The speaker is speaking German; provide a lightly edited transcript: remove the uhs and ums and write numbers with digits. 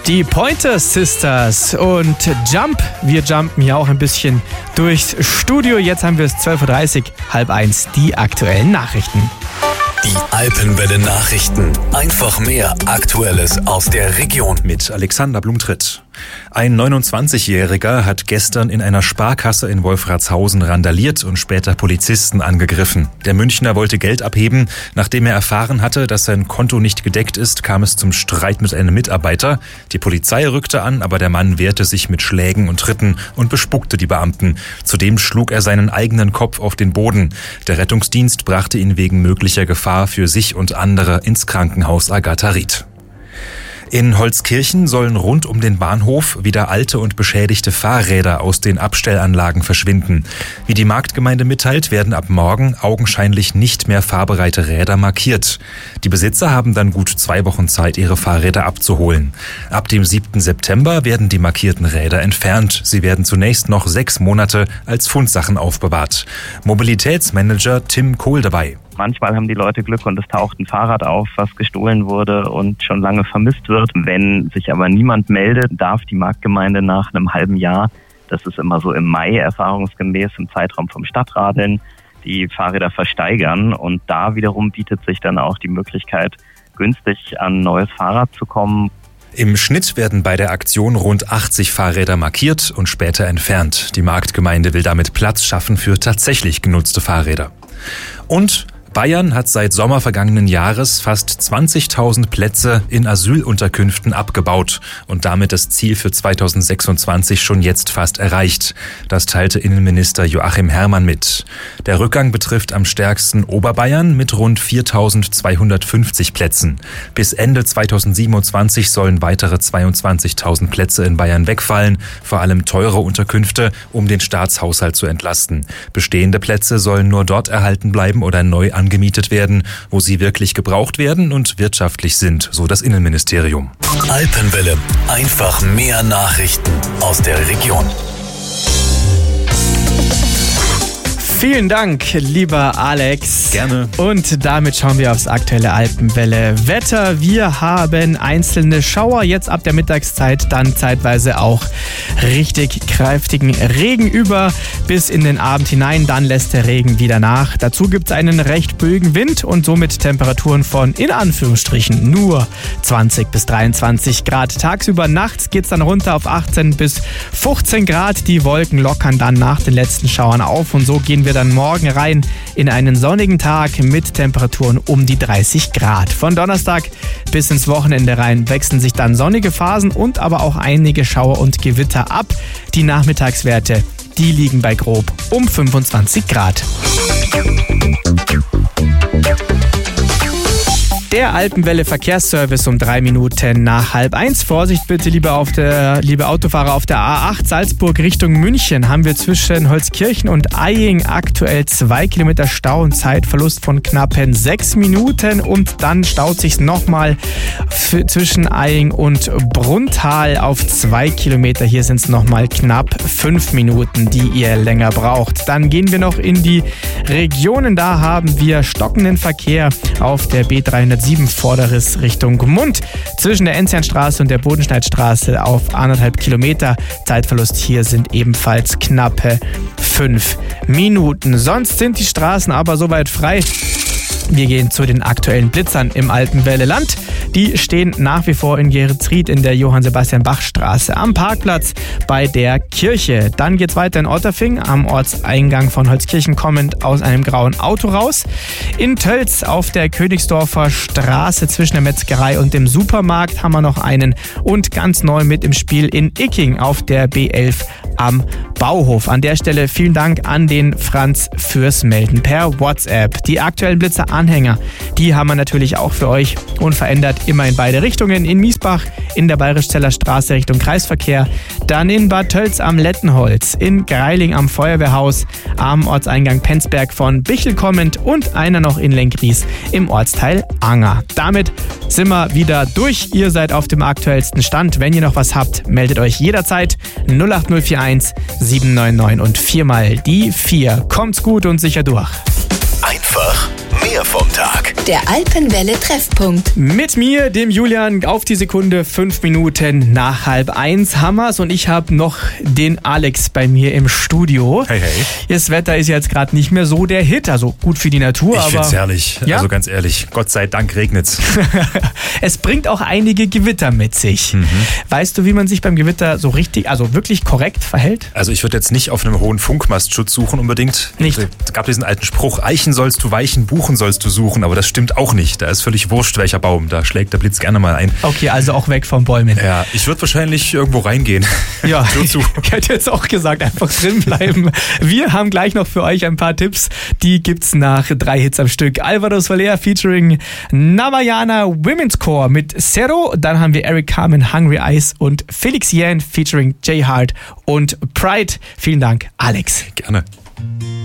Die Pointer Sisters und Jump. Wir jumpen hier auch ein bisschen durchs Studio. Jetzt haben wir es 12.30 Uhr, 12:30, die aktuellen Nachrichten. Die Alpenwelle Nachrichten. Einfach mehr Aktuelles aus der Region. Mit Alexander Blumtritt. Ein 29-Jähriger hat gestern in einer Sparkasse in Wolfratshausen randaliert und später Polizisten angegriffen. Der Münchner wollte Geld abheben. Nachdem er erfahren hatte, dass sein Konto nicht gedeckt ist, kam es zum Streit mit einem Mitarbeiter. Die Polizei rückte an, aber der Mann wehrte sich mit Schlägen und Tritten und bespuckte die Beamten. Zudem schlug er seinen eigenen Kopf auf den Boden. Der Rettungsdienst brachte ihn wegen möglicher Gefahr für sich und andere ins Krankenhaus Agatha Ried. In Holzkirchen sollen rund um den Bahnhof wieder alte und beschädigte Fahrräder aus den Abstellanlagen verschwinden. Wie die Marktgemeinde mitteilt, werden ab morgen augenscheinlich nicht mehr fahrbereite Räder markiert. Die Besitzer haben dann gut 2 Wochen Zeit, ihre Fahrräder abzuholen. Ab dem 7. September werden die markierten Räder entfernt. Sie werden zunächst noch 6 Monate als Fundsachen aufbewahrt. Mobilitätsmanager Tim Kohl dabei. Manchmal haben die Leute Glück und es taucht ein Fahrrad auf, was gestohlen wurde und schon lange vermisst wird. Wenn sich aber niemand meldet, darf die Marktgemeinde nach einem halben Jahr, das ist immer so im Mai erfahrungsgemäß im Zeitraum vom Stadtradeln, die Fahrräder versteigern. Und da wiederum bietet sich dann auch die Möglichkeit, günstig an ein neues Fahrrad zu kommen. Im Schnitt werden bei der Aktion rund 80 Fahrräder markiert und später entfernt. Die Marktgemeinde will damit Platz schaffen für tatsächlich genutzte Fahrräder. Und Bayern hat seit Sommer vergangenen Jahres fast 20.000 Plätze in Asylunterkünften abgebaut und damit das Ziel für 2026 schon jetzt fast erreicht. Das teilte Innenminister Joachim Herrmann mit. Der Rückgang betrifft am stärksten Oberbayern mit rund 4.250 Plätzen. Bis Ende 2027 sollen weitere 22.000 Plätze in Bayern wegfallen, vor allem teure Unterkünfte, um den Staatshaushalt zu entlasten. Bestehende Plätze sollen nur dort erhalten bleiben oder neu angemietet werden, wo sie wirklich gebraucht werden und wirtschaftlich sind, so das Innenministerium. Alpenwelle. Einfach mehr Nachrichten aus der Region. Vielen Dank, lieber Alex. Gerne. Und damit schauen wir aufs aktuelle Alpenwelle-Wetter. Wir haben einzelne Schauer, jetzt ab der Mittagszeit, dann zeitweise auch richtig kräftigen Regen über bis in den Abend hinein. Dann lässt der Regen wieder nach. Dazu gibt es einen recht böigen Wind und somit Temperaturen von, in Anführungsstrichen, nur 20 bis 23 Grad. Tagsüber, nachts geht es dann runter auf 18 bis 15 Grad. Die Wolken lockern dann nach den letzten Schauern auf und so gehen wir dann morgen rein in einen sonnigen Tag mit Temperaturen um die 30 Grad. Von Donnerstag bis ins Wochenende rein wechseln sich dann sonnige Phasen und aber auch einige Schauer und Gewitter ab. Die Nachmittagswerte, die liegen bei grob um 25 Grad. Der Alpenwelle Verkehrsservice um 3 Minuten nach 12:30. Vorsicht bitte, liebe Autofahrer, auf der A8 Salzburg Richtung München haben wir zwischen Holzkirchen und Eying aktuell 2 Kilometer Stau und Zeitverlust von knappen 6 Minuten. Und dann staut sich nochmal zwischen Eying und Brunnthal auf 2 Kilometer. Hier sind es nochmal knapp 5 Minuten, die ihr länger braucht. Dann gehen wir noch in die Regionen. Da haben wir stockenden Verkehr auf der B307 Vorderriss Richtung Gmund. Zwischen der Enzianstraße und der Bodenschneidstraße auf 1,5 Kilometer. Zeitverlust hier sind ebenfalls knappe 5 Minuten. Sonst sind die Straßen aber soweit frei. Wir gehen zu den aktuellen Blitzern im Alpenwelle-Land. Die stehen nach wie vor in Geretsried in der Johann-Sebastian-Bach-Straße am Parkplatz bei der Kirche. Dann geht's weiter in Otterfing am Ortseingang von Holzkirchen kommend aus einem grauen Auto raus. In Tölz auf der Königsdorfer Straße zwischen der Metzgerei und dem Supermarkt haben wir noch einen. Und ganz neu mit im Spiel in Icking auf der B11 am Bauhof. An der Stelle vielen Dank an den Franz fürs Melden per WhatsApp. Die aktuellen Blitzer-Anhänger, die haben wir natürlich auch für euch unverändert immer in beide Richtungen. In Miesbach in der Bayerischzeller Straße Richtung Kreisverkehr, dann in Bad Tölz am Lettenholz, in Greiling am Feuerwehrhaus, am Ortseingang Penzberg von Bichel kommend und einer noch in Lenkries im Ortsteil Anger. Damit sind wir wieder durch. Ihr seid auf dem aktuellsten Stand. Wenn ihr noch was habt, meldet euch jederzeit 08041 799 und 4 mal die 4. Kommt's gut und sicher durch. Einfach mehr vom Tag. Der Alpenwelle Treffpunkt. Mit mir, dem Julian, auf die Sekunde 5 Minuten nach 12:30 haben wir's und ich habe noch den Alex bei mir im Studio. Hey, hey. Das Wetter ist jetzt gerade nicht mehr so der Hit, also gut für die Natur, Ich aber find's herrlich. Ja? Also ganz ehrlich, Gott sei Dank regnet's. es bringt auch einige Gewitter mit sich. Weißt du, wie man sich beim Gewitter so richtig, also wirklich korrekt verhält? Also ich würde jetzt nicht auf einem hohen Funkmastschutz suchen unbedingt. Nicht? Es gab diesen alten Spruch, Eichen sollst du weichen, Buchen sollst du suchen, aber das stimmt auch nicht. Da ist völlig wurscht, welcher Baum. Da schlägt der Blitz gerne mal ein. Okay, also auch weg von Bäumen. Ja, ich würde wahrscheinlich irgendwo reingehen. Ja, Tür zu. ich hätte jetzt auch gesagt, einfach drin bleiben. Wir haben gleich noch für euch ein paar Tipps. Die gibt's nach 3 Hits am Stück. Alvaro Soler featuring Namayana Women's Core mit Zero. Dann haben wir Eric Carmen, Hungry Eyes und Felix Jähn featuring Jay Hart und Pride. Vielen Dank, Alex. Gerne.